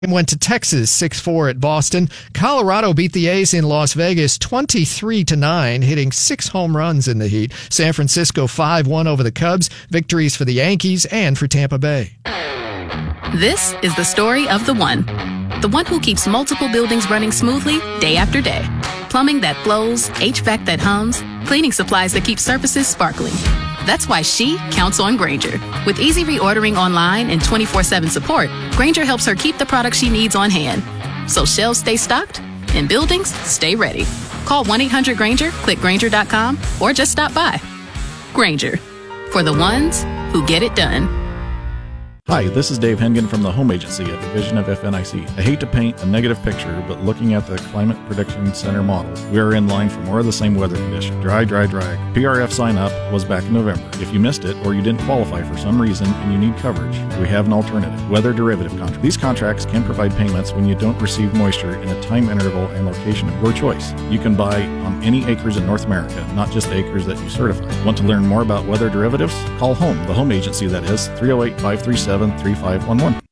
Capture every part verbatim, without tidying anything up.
Went to Texas six four at Boston. Colorado beat the A's in Las Vegas twenty-three to nine, hitting six home runs in the heat. San Francisco five one over the Cubs. Victories for the Yankees and for Tampa Bay. This is the story of the one. The one who keeps multiple buildings running smoothly day after day. Plumbing that flows, H V A C that hums, cleaning supplies that keep surfaces sparkling. That's why she counts on Grainger. With easy reordering online and twenty-four seven support, Grainger helps her keep the products she needs on hand. So shelves stay stocked and buildings stay ready. Call one eight hundred Grainger, click Grainger dot com, or just stop by. Grainger, for the ones who get it done. Hi, this is Dave Hengen from the Home Agency at Division of F N I C. I hate to paint a negative picture, but looking at the Climate Prediction Center models, we are in line for more of the same weather condition. Dry, dry, dry. P R F sign up was back in November. If you missed it or you didn't qualify for some reason and you need coverage, we have an alternative, weather derivative contract. These contracts can provide payments when you don't receive moisture in a time interval and location of your choice. You can buy on any acres in North America, not just the acres that you certify. Want to learn more about weather derivatives? Call HOME, the Home Agency that is, three oh eight, five three seven, three five one one.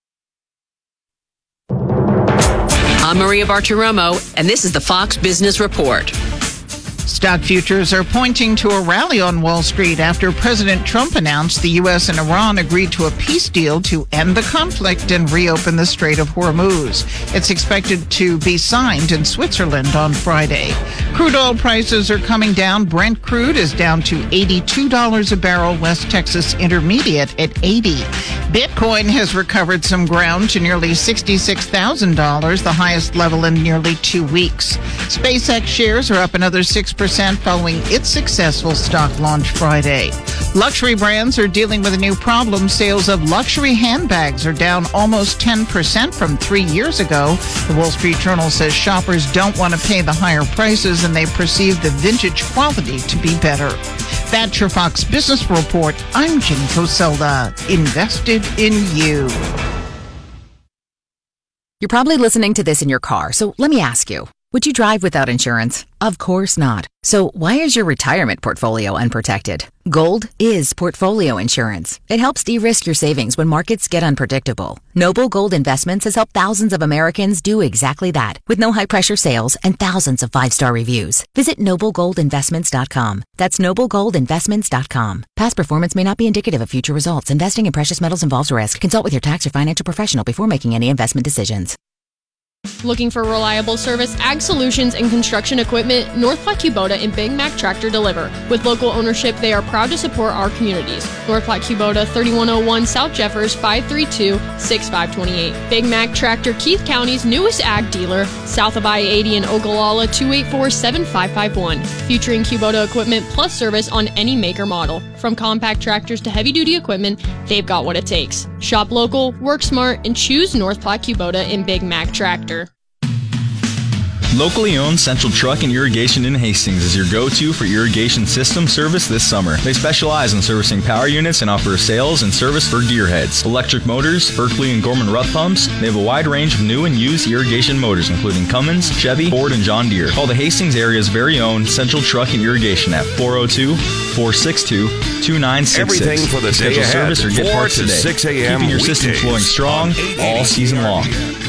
I'm Maria Bartiromo, and this is the Fox Business Report. Stock futures are pointing to a rally on Wall Street after President Trump announced the U S and Iran agreed to a peace deal to end the conflict and reopen the Strait of Hormuz. It's expected to be signed in Switzerland on Friday. Crude oil prices are coming down. Brent crude is down to eighty-two dollars a barrel. West Texas Intermediate at eighty dollars. Bitcoin has recovered some ground to nearly sixty-six thousand dollars, the highest level in nearly two weeks. SpaceX shares are up another six percent following its successful stock launch Friday. Luxury brands are dealing with a new problem. Sales of luxury handbags are down almost ten percent from three years ago. The Wall Street Journal says shoppers don't want to pay the higher prices and they perceive the vintage quality to be better. That's your Fox Business Report. I'm Jim Coselda. Invested in you. You're probably listening to this in your car, so let me ask you. Would you drive without insurance? Of course not. So why is your retirement portfolio unprotected? Gold is portfolio insurance. It helps de-risk your savings when markets get unpredictable. Noble Gold Investments has helped thousands of Americans do exactly that with no high-pressure sales and thousands of five-star reviews. Visit noble gold investments dot com. That's noble gold investments dot com. Past performance may not be indicative of future results. Investing in precious metals involves risk. Consult with your tax or financial professional before making any investment decisions. Looking for reliable service, ag solutions, and construction equipment? North Platte Kubota and Big Mac Tractor deliver. With local ownership, they are proud to support our communities. North Platte Kubota, thirty-one oh one South Jeffers, five three two, six five two eight. Big Mac Tractor, Keith County's newest ag dealer, south of I eighty in Ogallala, two eight four, seven five five one. Featuring Kubota equipment plus service on any make or model. From compact tractors to heavy-duty equipment, they've got what it takes. Shop local, work smart, and choose North Platte Kubota and Big Mac Tractor. Locally owned Central Truck and Irrigation in Hastings is your go-to for irrigation system service this summer. They specialize in servicing power units and offer sales and service for gearheads, electric motors, Berkeley and Gorman Rupp pumps. They have a wide range of new and used irrigation motors, including Cummins, Chevy, Ford, and John Deere. Call the Hastings area's very own Central Truck and Irrigation at four oh two, four six two, two nine six six. Everything for the day Schedule ahead, service or get parts today. six a.m. Keeping your system weekdays flowing strong all season long.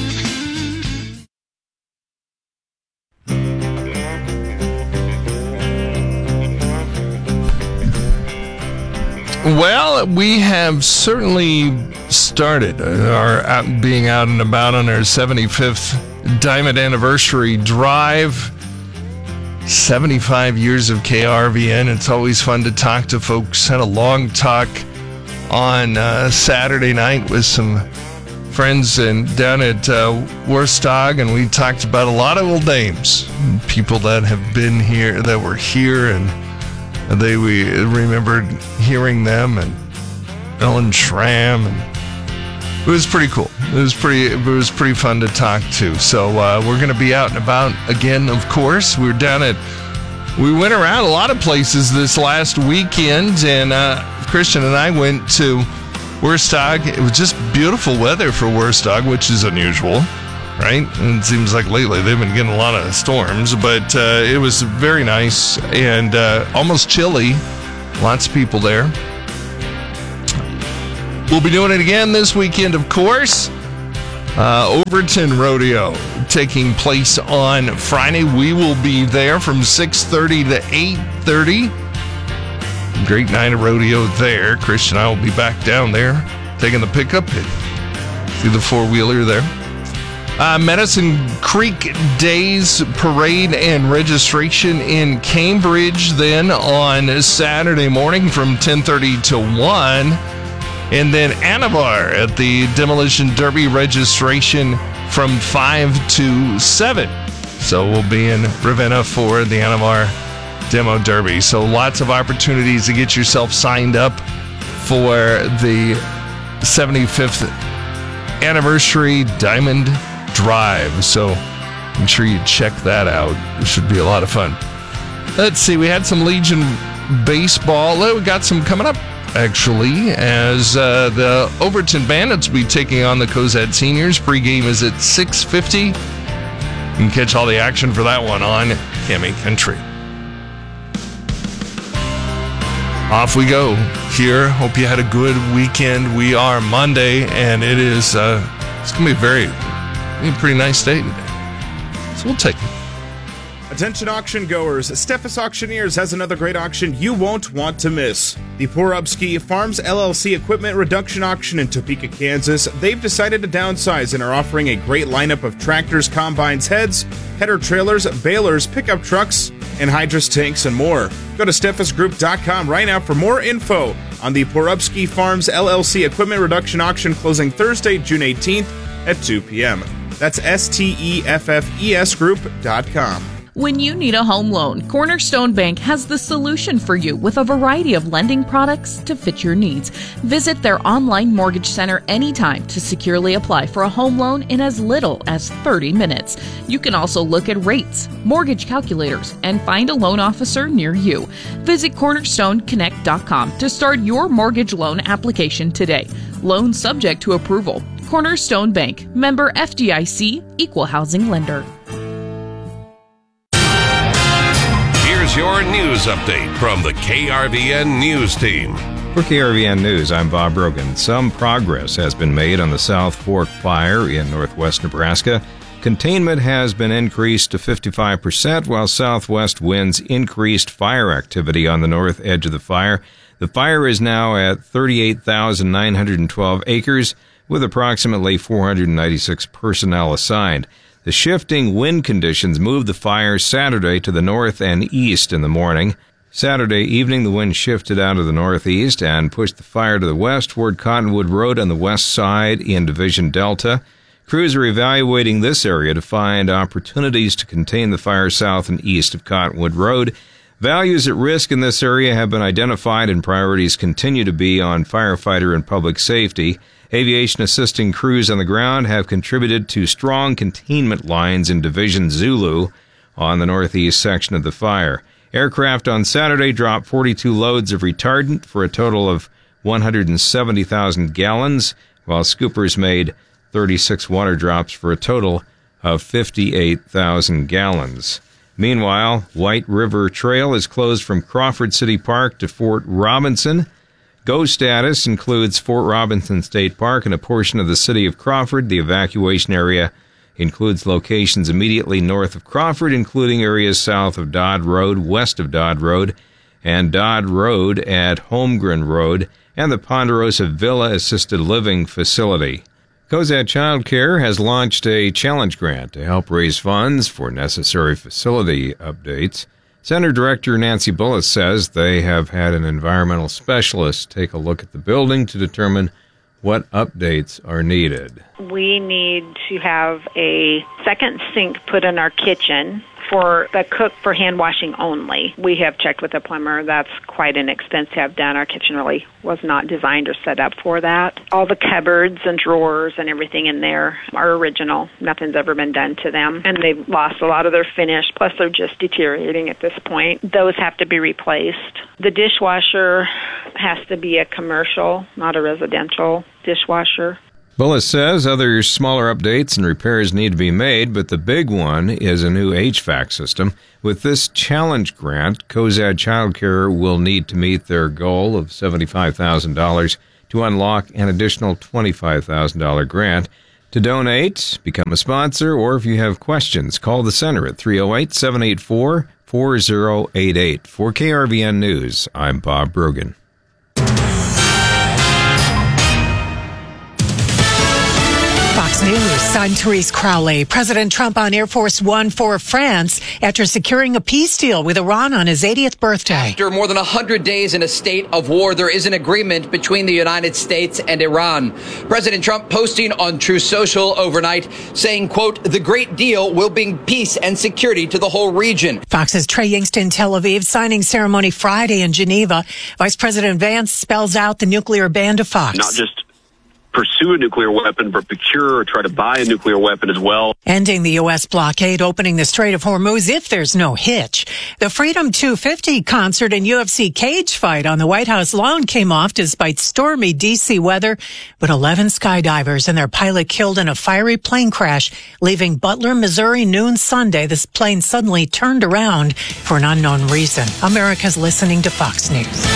Well, we have certainly started our out, being out and about on our seventy-fifth Diamond Anniversary Drive. seventy-five years of K R V N. It's always fun to talk to folks. Had a long talk on uh, Saturday night with some friends and down at uh, Worstog, and we talked about a lot of old names, people that have been here, that were here, and they we remembered hearing them, and Ellen Schramm, and it was pretty cool. It was pretty. It was pretty fun to talk to. So uh, we're going to be out and about again. Of course, we were down at. We went around a lot of places this last weekend, and uh, Christian and I went to Worstog. It was just beautiful weather for Worstog, which is unusual. Right? And it seems like lately they've been getting a lot of storms, but uh, it was very nice and uh, almost chilly. Lots of people there. We'll be doing it again this weekend, of course. Uh, Overton Rodeo taking place on Friday. We will be there from six thirty to eight thirty. Great night of rodeo there. Christian and I will be back down there taking the pickup and see the four-wheeler there. Uh, Medicine Creek Days Parade and registration in Cambridge then on Saturday morning from ten thirty to one. And then Anavar at the Demolition Derby registration from five to seven. So we'll be in Ravenna for the Anavar Demo Derby. So lots of opportunities to get yourself signed up for the seventy-fifth anniversary Diamond Drive. So make sure you check that out. It should be a lot of fun. Let's see, we had some Legion baseball. Oh, we got some coming up, actually, as uh, the Overton Bandits will be taking on the Cozad Seniors. Pre-game is at six fifty. You can catch all the action for that one on Cami Country. Off we go here. Hope you had a good weekend. We are Monday, and it is, uh, it's going to be a very, a pretty nice day today. So we'll take it. Attention auction goers, Steffes Auctioneers has another great auction you won't want to miss. The Porubsky Farms L L C Equipment Reduction Auction in Topeka, Kansas. They've decided to downsize and are offering a great lineup of tractors, combines, heads, header trailers, balers, pickup trucks, and hydrous tanks and more. Go to steffes group dot com right now for more info on the Porubsky Farms L L C Equipment Reduction Auction closing Thursday, June eighteenth at two p.m. That's S T E F F E S group dot com. When you need a home loan, Cornerstone Bank has the solution for you with a variety of lending products to fit your needs. Visit their online mortgage center anytime to securely apply for a home loan in as little as thirty minutes. You can also look at rates, mortgage calculators, and find a loan officer near you. Visit cornerstone connect dot com to start your mortgage loan application today. Loan subject to approval. Cornerstone Bank, member F D I C, equal housing lender. Here's your news update from the K R V N News Team. For K R V N News, I'm Bob Brogan. Some progress has been made on the South Fork fire in northwest Nebraska. Containment has been increased to fifty-five percent, while southwest winds increased fire activity on the north edge of the fire. The fire is now at thirty-eight thousand nine hundred twelve acres, with approximately four hundred ninety-six personnel assigned. The shifting wind conditions moved the fire Saturday to the north and east in the morning. Saturday evening, the wind shifted out of the northeast and pushed the fire to the west toward Cottonwood Road on the west side in Division Delta. Crews are evaluating this area to find opportunities to contain the fire south and east of Cottonwood Road. Values at risk in this area have been identified, and priorities continue to be on firefighter and public safety. Aviation assisting crews on the ground have contributed to strong containment lines in Division Zulu on the northeast section of the fire. Aircraft on Saturday dropped forty-two loads of retardant for a total of one hundred seventy thousand gallons, while scoopers made thirty-six water drops for a total of fifty-eight thousand gallons. Meanwhile, White River Trail is closed from Crawford City Park to Fort Robinson. Go status includes Fort Robinson State Park and a portion of the city of Crawford. The evacuation area includes locations immediately north of Crawford, including areas south of Dodd Road, west of Dodd Road, and Dodd Road at Holmgren Road, and the Ponderosa Villa Assisted Living Facility. Cozad Child Care has launched a challenge grant to help raise funds for necessary facility updates. Center Director Nancy Bullis says they have had an environmental specialist take a look at the building to determine what updates are needed. We need to have a second sink put in our kitchen for the cook for hand washing only. We have checked with the plumber. That's quite an expense to have done. Our kitchen really was not designed or set up for that. All the cupboards and drawers and everything in there are original. Nothing's ever been done to them. And they've lost a lot of their finish, plus they're just deteriorating at this point. Those have to be replaced. The dishwasher has to be a commercial, not a residential dishwasher. Bullis says other smaller updates and repairs need to be made, but the big one is a new H V A C system. With this challenge grant, Cozad Child Care will need to meet their goal of seventy-five thousand dollars to unlock an additional twenty-five thousand dollars grant To donate, become a sponsor, or if you have questions, call the center at three oh eight, seven eight four, four oh eight eight. For K R V N News, I'm Bob Brogan. Fox News, I'm Therese Crowley. President Trump on Air Force One for France after securing a peace deal with Iran on his eightieth birthday. After more than one hundred days in a state of war, there is an agreement between the United States and Iran. President Trump posting on Truth Social overnight saying, quote, the great deal will bring peace and security to the whole region. Fox's Trey Yingst in Tel Aviv, signing ceremony Friday in Geneva. Vice President Vance spells out the nuclear ban to Fox. Not just pursue a nuclear weapon, but procure or try to buy a nuclear weapon as well. Ending the U S blockade, opening the Strait of Hormuz if there's no hitch. The Freedom two fifty concert and U F C cage fight on the White House lawn came off despite stormy D C weather, but eleven skydivers and their pilot killed in a fiery plane crash, leaving Butler, Missouri noon Sunday. This plane suddenly turned around for an unknown reason. America's listening to Fox News.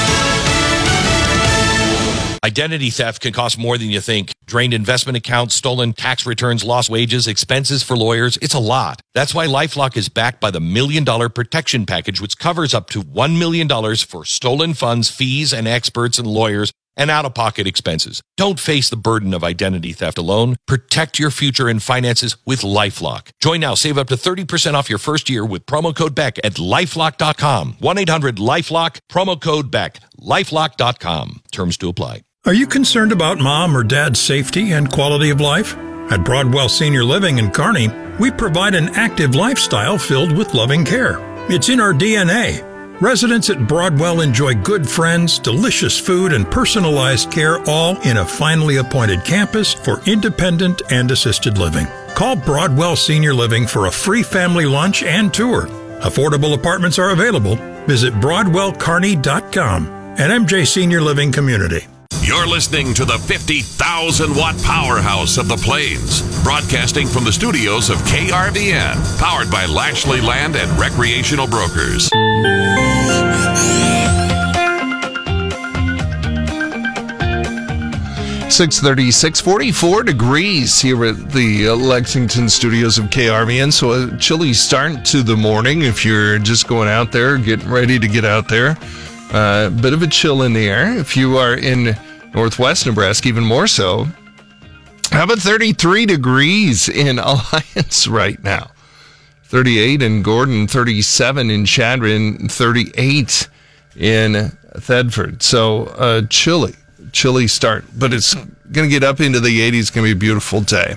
Identity theft can cost more than you think. Drained investment accounts, stolen tax returns, lost wages, expenses for lawyers. It's a lot. That's why LifeLock is backed by the Million Dollar Protection Package, which covers up to one million dollars for stolen funds, fees, and experts and lawyers, and out-of-pocket expenses. Don't face the burden of identity theft alone. Protect your future and finances with LifeLock. Join now. Save up to thirty percent off your first year with promo code Beck at LifeLock dot com. one eight hundred LifeLock, promo code Beck. LifeLock dot com. Terms to apply. Are you concerned about mom or dad's safety and quality of life? At Broadwell Senior Living in Kearney, we provide an active lifestyle filled with loving care. It's in our D N A. Residents at Broadwell enjoy good friends, delicious food, and personalized care, all in a finely appointed campus for independent and assisted living. Call Broadwell Senior Living for a free family lunch and tour. Affordable apartments are available. Visit broadwell kearney dot com. An M J Senior Living community. You're listening to the fifty thousand watt powerhouse of the Plains, broadcasting from the studios of K R V N, powered by Lashley Land and Recreational Brokers. six thirty, six forty-four degrees here at the uh, Lexington studios of K R V N. So a chilly start to the morning if you're just going out there, getting ready to get out there. A uh, bit of a chill in the air. If you are in northwest Nebraska, even more so. How about thirty-three degrees in Alliance right now? thirty-eight in Gordon, thirty-seven in Chadron, thirty-eight in Thedford. So uh, chilly, chilly start. But it's going to get up into the eighties. It's going to be a beautiful day.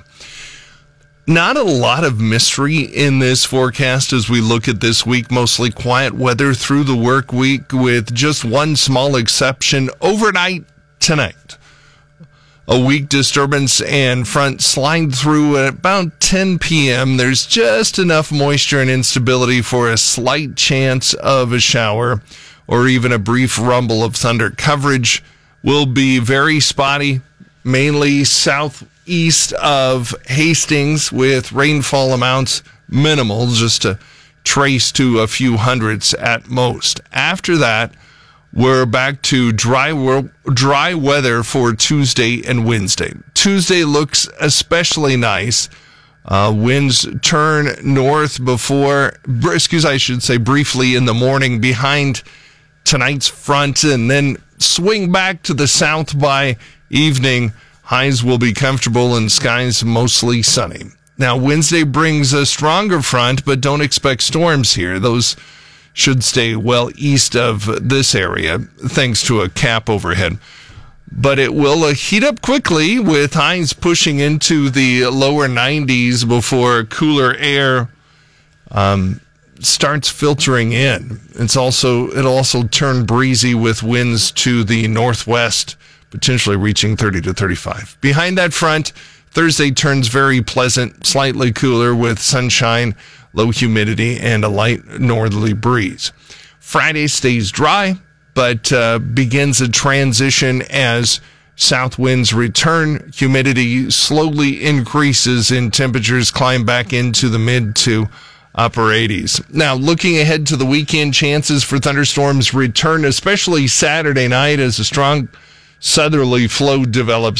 Not a lot of mystery in this forecast as we look at this week. Mostly quiet weather through the work week with just one small exception overnight tonight. A weak disturbance and front slide through at about ten p.m. There's just enough moisture and instability for a slight chance of a shower or even a brief rumble of thunder. Coverage will be very spotty, mainly south east of Hastings with rainfall amounts minimal, just to trace to a few hundreds at most. After that, we're back to dry dry weather for Tuesday and Wednesday. Tuesday looks especially nice. Uh, winds turn north before, excuse I should say briefly in the morning behind tonight's front and then swing back to the south by evening. Highs will be comfortable and skies mostly sunny. Now, Wednesday brings a stronger front, but don't expect storms here. Those should stay well east of this area, thanks to a cap overhead. But it will uh, heat up quickly with highs pushing into the lower nineties before cooler air um, starts filtering in. It's also it'll also turn breezy with winds to the northwest, potentially reaching thirty to thirty-five. Behind that front, Thursday turns very pleasant, slightly cooler with sunshine, low humidity, and a light northerly breeze. Friday stays dry, but uh, begins a transition as south winds return. Humidity slowly increases and temperatures climb back into the mid to upper eighties. Now, looking ahead to the weekend, chances for thunderstorms return, especially Saturday night as a strong southerly flow develops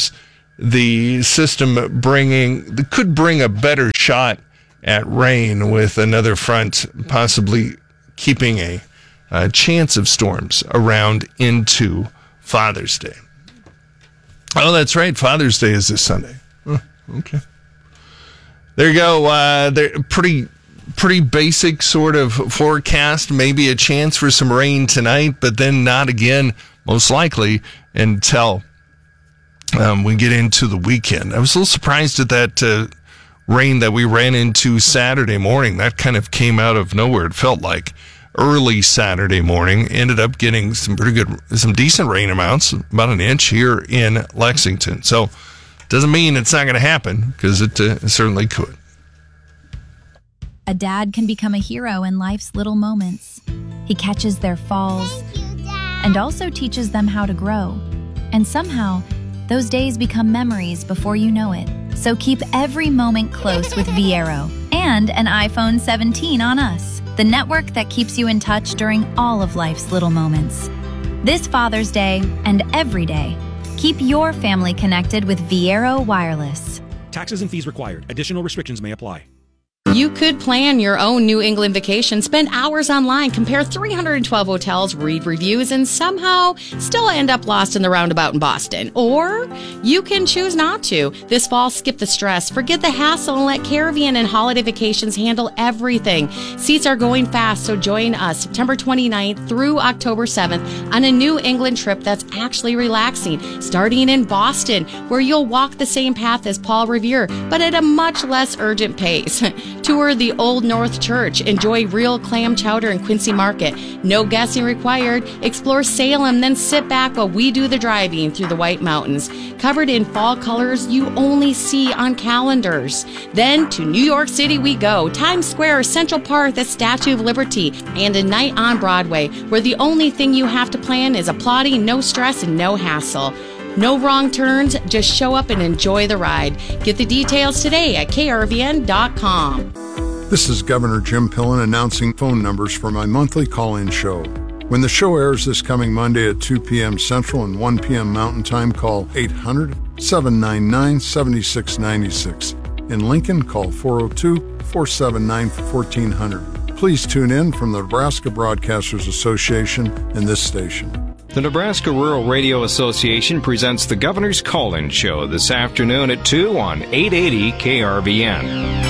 the system bringing could bring a better shot at rain, with another front possibly keeping a, a chance of storms around into Father's Day. Oh, that's right. Father's Day is this Sunday. Oh, okay. There you go. Uh, they're pretty, pretty basic sort of forecast. Maybe a chance for some rain tonight, but then not again, most likely, until um, we get into the weekend. I was a little surprised at that uh, rain that we ran into Saturday morning. That kind of came out of nowhere. It felt like early Saturday morning. Ended up getting some pretty good, some decent rain amounts, about an inch here in Lexington. So doesn't mean it's not going to happen, because it uh, certainly could. A dad can become a hero in life's little moments. He catches their falls and also teaches them how to grow. And somehow, those days become memories before you know it. So keep every moment close with Viero and an iPhone seventeen on us, the network that keeps you in touch during all of life's little moments. This Father's Day and every day, keep your family connected with Viero Wireless. Taxes and fees required. Additional restrictions may apply. You could plan your own New England vacation, spend hours online, compare three hundred twelve hotels, read reviews, and somehow still end up lost in the roundabout in Boston. Or you can choose not to. This fall, skip the stress, forget the hassle, and let Caribbean and Holiday Vacations handle everything. Seats are going fast, so join us September twenty-ninth through October seventh on a New England trip that's actually relaxing, starting in Boston, where you'll walk the same path as Paul Revere, but at a much less urgent pace. Tour the Old North Church. Enjoy real clam chowder in Quincy Market. No guessing required. Explore Salem, then sit back while we do the driving through the White Mountains. Covered in fall colors you only see on calendars. Then to New York City we go. Times Square, Central Park, the Statue of Liberty, and a night on Broadway, where the only thing you have to plan is applauding, no stress, and no hassle. No wrong turns, just show up and enjoy the ride. Get the details today at K R V N dot com. This is Governor Jim Pillen announcing phone numbers for my monthly call-in show. When the show airs this coming Monday at two p.m. Central and one p.m. Mountain Time, call eight hundred, seven nine nine, seven six nine six. In Lincoln, call four oh two, four seven nine, one four zero zero. Please tune in from the Nebraska Broadcasters Association and this station. The Nebraska Rural Radio Association presents the Governor's Call-In Show this afternoon at two on eight eighty K R V N.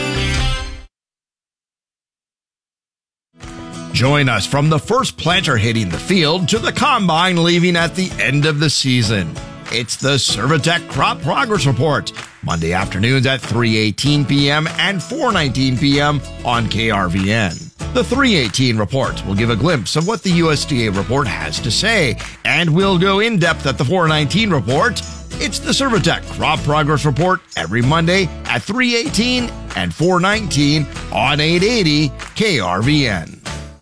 Join us from the first planter hitting the field to the combine leaving at the end of the season. It's the Servitech Crop Progress Report, Monday afternoons at three eighteen p.m. and four nineteen p.m. on K R V N. The three eighteen report will give a glimpse of what the U S D A report has to say, and we'll go in depth at the four nineteen report. It's the Servitech Crop Progress Report every Monday at three eighteen and four nineteen on eight eighty K R V N.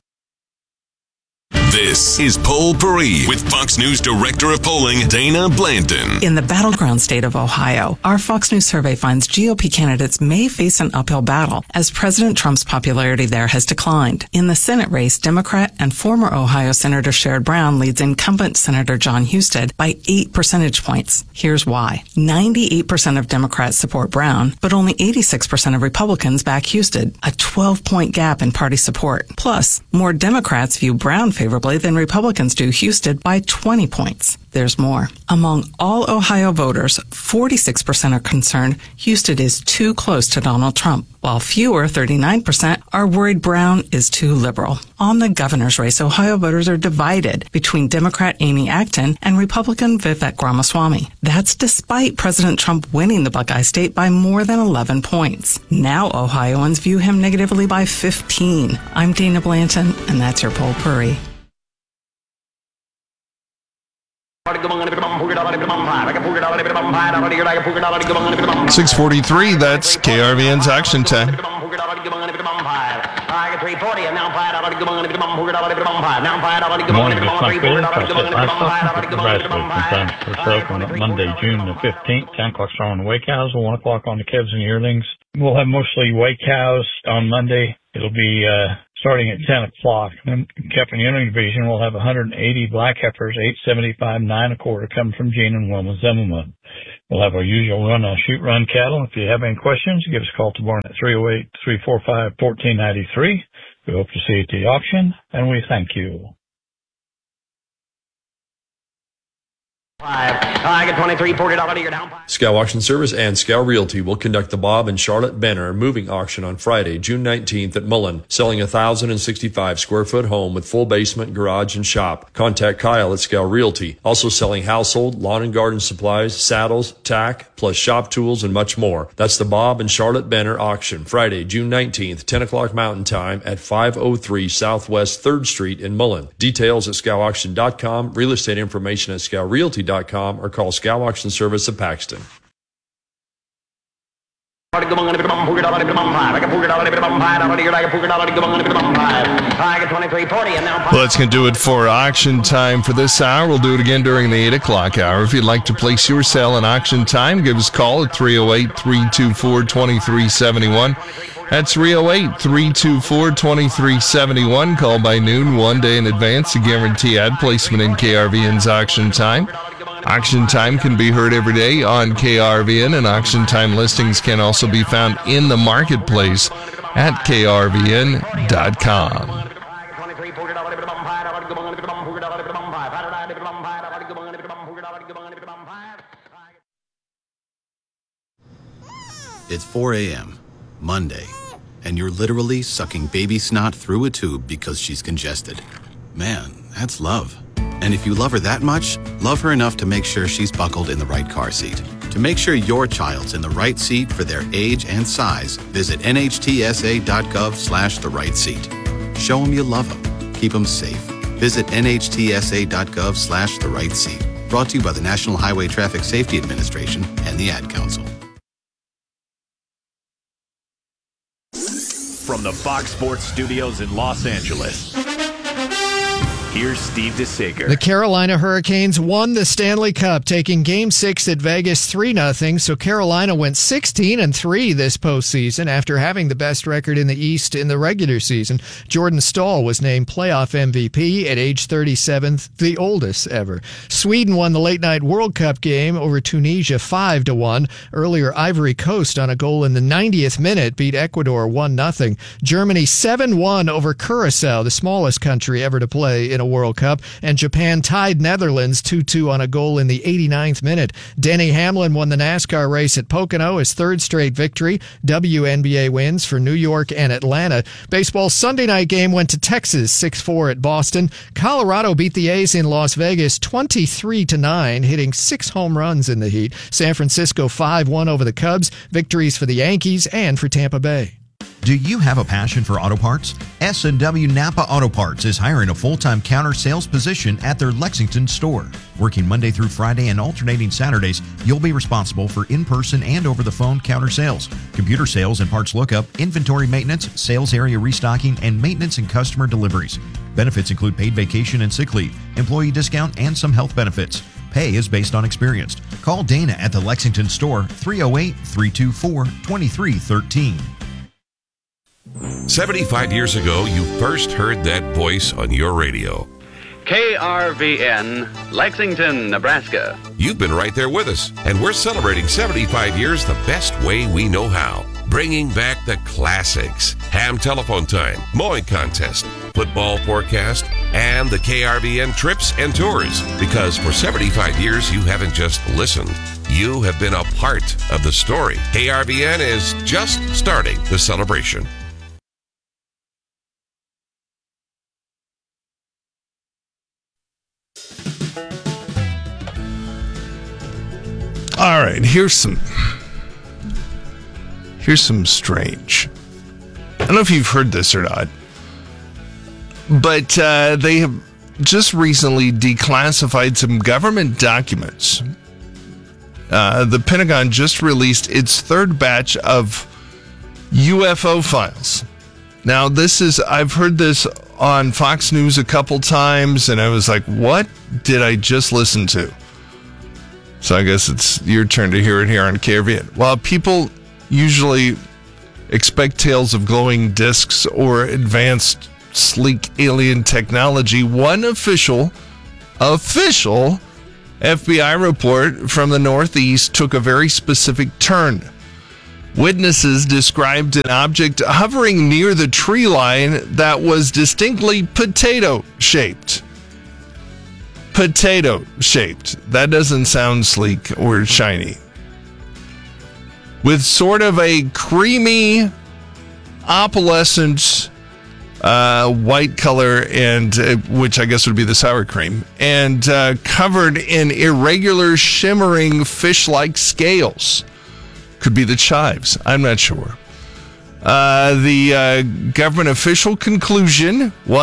This is Poll Paris with Fox News Director of Polling, Dana Blanton. In the battleground state of Ohio, our Fox News survey finds G O P candidates may face an uphill battle as President Trump's popularity there has declined. In the Senate race, Democrat and former Ohio Senator Sherrod Brown leads incumbent Senator John Husted by eight percentage points. Here's why. ninety-eight percent of Democrats support Brown, but only eighty-six percent of Republicans back Husted, a twelve-point gap in party support. Plus, more Democrats view Brown favorably than Republicans do Husted by twenty points. There's more. Among all Ohio voters, forty-six percent are concerned Husted is too close to Donald Trump, while fewer, thirty-nine percent, are worried Brown is too liberal. On the governor's race, Ohio voters are divided between Democrat Amy Acton and Republican Vivek Ramaswamy. That's despite President Trump winning the Buckeye State by more than eleven points. Now Ohioans view him negatively by fifteen. I'm Dana Blanton, and that's your Poll Paris. six forty-three, that's K R V N's Action Time. Good morning, this is Mike Bailey, Prospect Livestock, Nebraska. Time for sale on Monday, June the fifteenth. ten o'clock strong on the weigh cows, one o'clock on the calves and yearlings. We'll have mostly weigh cows on Monday. It'll be uh, starting at ten o'clock. In Heifer Union Division, we'll have one hundred eighty black heifers, eight seventy-five, nine a quarter, coming from Gene and Wilma Zimmerman. We'll have our usual run on shoot run cattle. If you have any questions, give us a call tomorrow at three oh eight, three four five, one four nine three. We hope to see you at the auction, and we thank you. I get twenty-three, forty dollars a year down. Scow Auction Service and Scow Realty will conduct the Bob and Charlotte Benner moving auction on Friday, June nineteenth at Mullen, selling a one thousand sixty-five square foot home with full basement, garage, and shop. Contact Kyle at Scow Realty. Also selling household, lawn and garden supplies, saddles, tack, plus shop tools, and much more. That's the Bob and Charlotte Benner auction, Friday, June nineteenth, ten o'clock Mountain Time at five oh three Southwest third Street in Mullen. Details at scow auction dot com, real estate information at scow realty dot com, or call Scow Auction Service of Paxton. Let's can do it for auction time for this hour. We'll do it again during the eight o'clock hour. If you'd like to place your sale in auction time, give us a call at three oh eight, three two four, two three seven one. That's three oh eight, three two four, two three seven one. Call by noon, one day in advance to guarantee ad placement in K R V N's auction time. Auction time can be heard every day on K R V N, and auction time listings can also be found in the marketplace at K R V N dot com. It's four a.m., Monday, and you're literally sucking baby snot through a tube because she's congested. Man, that's love. And if you love her that much, love her enough to make sure she's buckled in the right car seat. To make sure your child's in the right seat for their age and size, visit N H T S A dot gov slash the right seat. Show them you love them. Keep them safe. Visit N H T S A dot gov slash the right seat. Brought to you by the National Highway Traffic Safety Administration and the Ad Council. From the Fox Sports Studios in Los Angeles, here's Steve DeSager. The Carolina Hurricanes won the Stanley Cup, taking Game six at Vegas three nothing, so Carolina went sixteen and three this postseason after having the best record in the East in the regular season. Jordan Stahl was named playoff M V P at age thirty-seven, the oldest ever. Sweden won the late-night World Cup game over Tunisia five to one. Earlier, Ivory Coast, on a goal in the ninetieth minute, beat Ecuador one nothing. Germany seven one over Curacao, the smallest country ever to play in a World Cup, and Japan tied Netherlands two two on a goal in the eighty-ninth minute. Denny Hamlin won the NASCAR race at Pocono, his third straight victory. W N B A wins for New York and Atlanta. Baseball's Sunday night game went to Texas six four at Boston. Colorado beat the A's in Las Vegas twenty-three to nine, hitting six home runs in the heat. San Francisco five one over the Cubs. Victories for the Yankees and for Tampa Bay. Do you have a passion for auto parts? S and W Napa Auto Parts is hiring a full-time counter sales position at their Lexington store. Working Monday through Friday and alternating Saturdays, you'll be responsible for in-person and over-the-phone counter sales, computer sales and parts lookup, inventory maintenance, sales area restocking, and maintenance and customer deliveries. Benefits include paid vacation and sick leave, employee discount, and some health benefits. Pay is based on experience. Call Dana at the Lexington store, three oh eight, three two four, two three one three. seventy-five years ago, you first heard that voice on your radio. K R V N, Lexington, Nebraska. You've been right there with us, and we're celebrating seventy-five years the best way we know how. Bringing back the classics. Ham telephone time, mowing contest, football forecast, and the K R V N trips and tours. Because for seventy-five years, you haven't just listened. You have been a part of the story. K R V N is just starting the celebration. All right, here's some here's some strange. I don't know if you've heard this or not, but uh, they have just recently declassified some government documents. Uh, the Pentagon just released its third batch of U F O files. Now, this is, I've heard this on Fox News a couple times, and I was like, what did I just listen to? So I guess it's your turn to hear it here on K R V N. While people usually expect tales of glowing discs or advanced sleek alien technology. One official, official F B I report from the Northeast took a very specific turn. Witnesses described an object hovering near the tree line that was distinctly potato-shaped. Potato-shaped. That doesn't sound sleek or shiny. With sort of a creamy, opalescent uh, white color, and uh, which I guess would be the sour cream, and uh, covered in irregular, shimmering fish-like scales. Could be the chives. I'm not sure. Uh, the uh, government official conclusion was